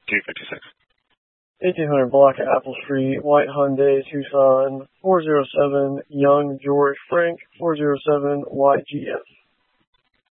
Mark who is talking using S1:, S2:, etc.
S1: 256.
S2: 1800 block of Apple Street, White Hyundai, Tucson, 407 Young George Frank, 407 YGF.